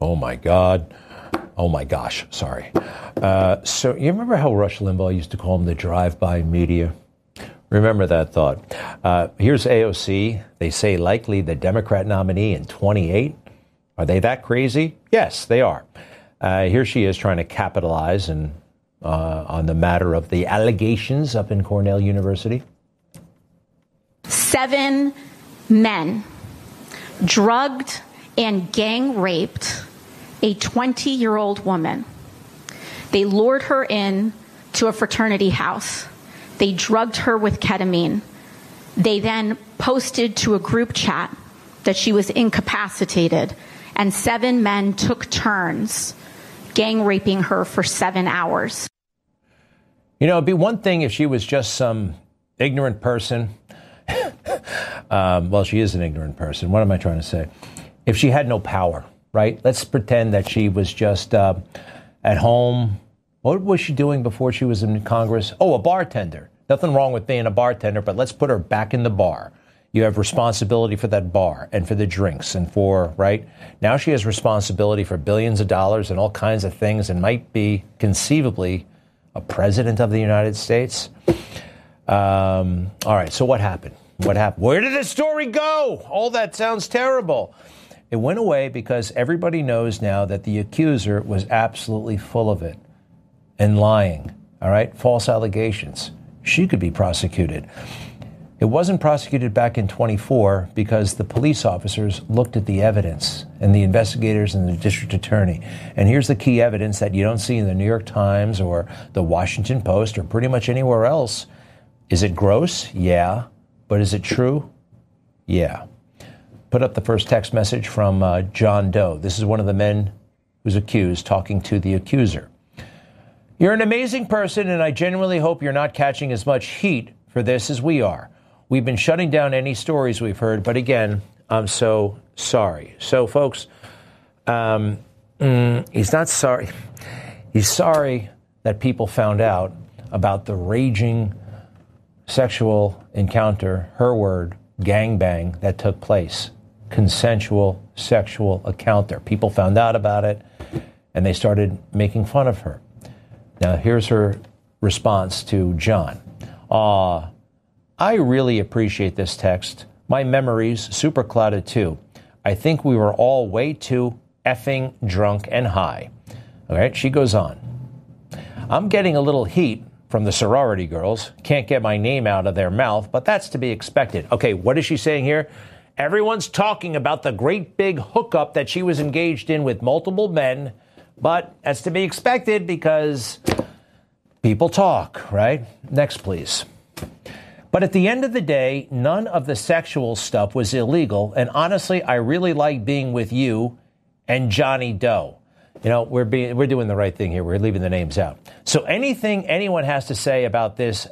Oh, my God. Oh, my gosh. Sorry. So you remember how Rush Limbaugh used to call them the drive-by media? Remember that thought. Here's AOC. They say likely the Democrat nominee in 28. Are they that crazy? Yes, they are. Here she is trying to capitalize on the matter of the allegations up in Cornell University. 7 men drugged and gang raped a 20-year-old woman. They lured her in to a fraternity house. They drugged her with ketamine. They then posted to a group chat that she was incapacitated, and 7 men took turns gang raping her for 7 hours. You know, it'd be one thing if she was just some ignorant person. Well, she is an ignorant person. What am I trying to say? If she had no power, right? Let's pretend that she was just at home. What was she doing before she was in Congress? Oh, a bartender. Nothing wrong with being a bartender, but let's put her back in the bar. You have responsibility for that bar and for the drinks and for, right? Now she has responsibility for billions of dollars and all kinds of things and might be conceivably a president of the United States. All right, so what happened? What happened? Where did the story go? All that sounds terrible. It went away because everybody knows now that the accuser was absolutely full of it and lying, all right? False allegations. She could be prosecuted. It wasn't prosecuted back in 24 because the police officers looked at the evidence and the investigators and the district attorney. And here's the key evidence that you don't see in the New York Times or the Washington Post or pretty much anywhere else. Is it gross? Yeah. But is it true? Yeah. Put up the first text message from John Doe. This is one of the men who's accused talking to the accuser. You're an amazing person, and I genuinely hope you're not catching as much heat for this as we are. We've been shutting down any stories we've heard, but again, I'm so sorry. So, folks, he's not sorry. He's sorry that people found out about the raging sexual encounter, her word, gangbang, that took place. Consensual sexual encounter. People found out about it, and they started making fun of her. Now, here's her response to John. I really appreciate this text. My memory's super clouded, too. I think we were all way too effing drunk and high. All right, she goes on. I'm getting a little heat from the sorority girls. Can't get my name out of their mouth, but that's to be expected. Okay, what is she saying here? Everyone's talking about the great big hookup that she was engaged in with multiple men, but that's to be expected because people talk, right? Next, please. But at the end of the day, none of the sexual stuff was illegal. And honestly, I really like being with you and Johnny Doe. You know, we're doing the right thing here. We're leaving the names out. So anything anyone has to say about this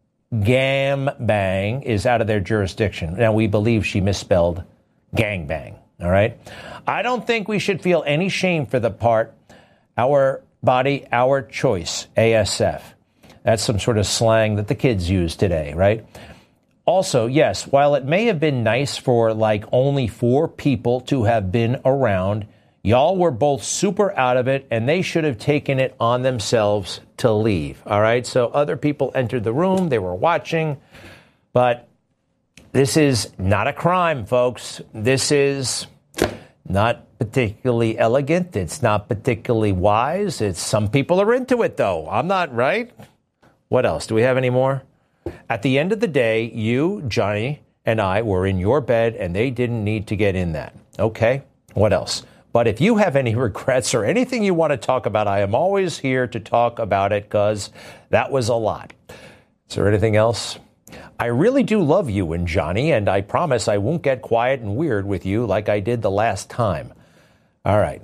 gangbang is out of their jurisdiction. Now, we believe she misspelled gangbang. All right. I don't think we should feel any shame for the part, our body, our choice, ASF. That's some sort of slang that the kids use today, right? Also, yes, while it may have been nice for like only 4 people to have been around, y'all were both super out of it, and they should have taken it on themselves to leave, all right? So other people entered the room, they were watching, but this is not a crime, folks. This is not particularly elegant. It's not particularly wise. Some people are into it, though. I'm not, right? What else? Do we have any more? At the end of the day, you, Johnny, and I were in your bed, and they didn't need to get in that. Okay? What else? But if you have any regrets or anything you want to talk about, I am always here to talk about it because that was a lot. Is there anything else? I really do love you and Johnny, and I promise I won't get quiet and weird with you like I did the last time. All right.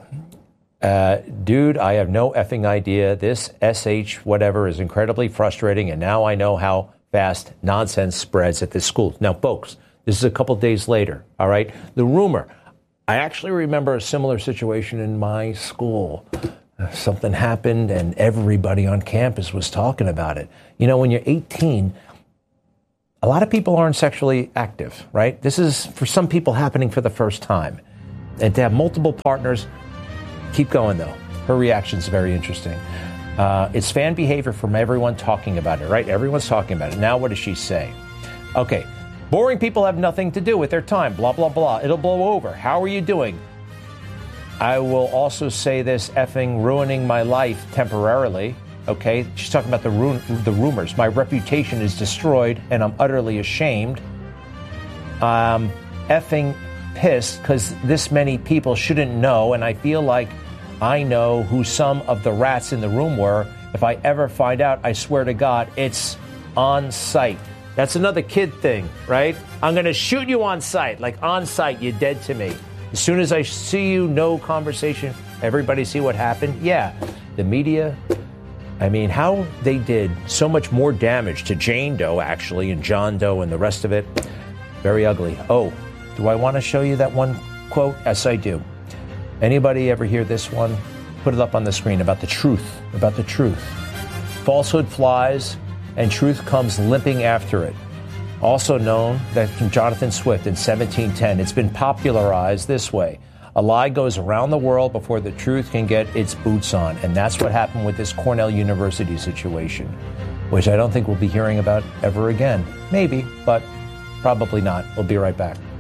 Dude, I have no effing idea. This SH whatever is incredibly frustrating, and now I know how fast nonsense spreads at this school. Now, folks, this is a couple days later, all right? The rumor. I actually remember a similar situation in my school. Something happened, and everybody on campus was talking about it. You know, when you're 18, a lot of people aren't sexually active, right? This is, for some people, happening for the first time. And to have multiple partners, Keep going, though. Her reaction's very interesting. It's fan behavior from everyone talking about it, right? Everyone's talking about it. Now, what does she say? Okay, boring people have nothing to do with their time, blah, blah, blah. It'll blow over. How are you doing? I will also say this, effing ruining my life temporarily. Okay, she's talking about the rumors. My reputation is destroyed, and I'm utterly ashamed. Effing pissed because this many people shouldn't know, and I feel like I know who some of the rats in the room were. If I ever find out, I swear to God, it's on sight. That's another kid thing, right? I'm going to shoot you on sight. Like, on sight, you're dead to me. As soon as I see you, no conversation. Everybody see what happened? Yeah. The media, I mean, how they did so much more damage to Jane Doe, actually, and John Doe and the rest of it. Very ugly. Oh, do I want to show you that one quote? Yes, I do. Anybody ever hear this one? Put it up on the screen about the truth. About the truth. Falsehood flies, and truth comes limping after it. Also known that from Jonathan Swift in 1710. It's been popularized this way. A lie goes around the world before the truth can get its boots on. And that's what happened with this Cornell University situation, which I don't think we'll be hearing about ever again. Maybe, but probably not. We'll be right back.